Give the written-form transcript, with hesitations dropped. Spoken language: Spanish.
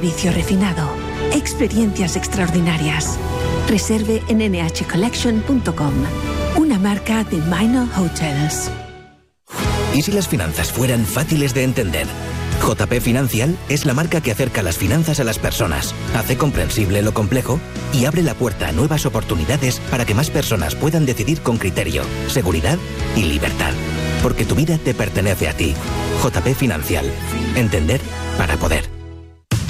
servicio refinado, experiencias extraordinarias. Reserve en nhcollection.com, una marca de Minor Hotels. ¿Y si las finanzas fueran fáciles de entender? JP Financial es la marca que acerca las finanzas a las personas, hace comprensible lo complejo y abre la puerta a nuevas oportunidades para que más personas puedan decidir con criterio, seguridad y libertad. Porque tu vida te pertenece a ti. JP Financial. Entender para poder.